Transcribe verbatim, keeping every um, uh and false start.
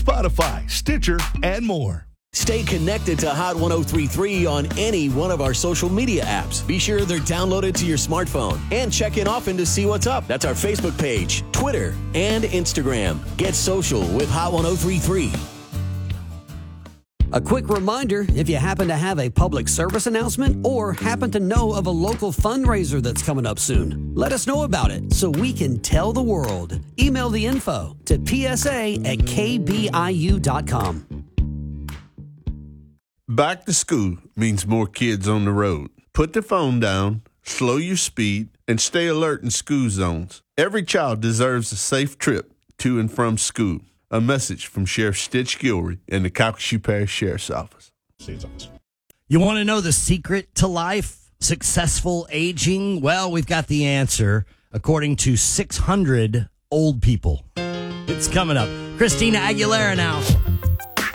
Spotify, Stitcher, and more. Stay connected to Hot ten thirty-three on any one of our social media apps. Be sure they're downloaded to your smartphone and check in often to see what's up. That's our Facebook page, Twitter, and Instagram. Get social with Hot ten thirty-three. A quick reminder, if you happen to have a public service announcement or happen to know of a local fundraiser that's coming up soon, let us know about it so we can tell the world. Email the info to p s a at k b i u dot com. Back to school means more kids on the road. Put the phone down, slow your speed, and stay alert in school zones. Every child deserves a safe trip to and from school. A message from Sheriff Stitch Gilroy and the Calcasieu Parish Sheriff's Office. You want to know the secret to life? Successful aging? Well, we've got the answer according to six hundred old people. It's coming up. Christina Aguilera now.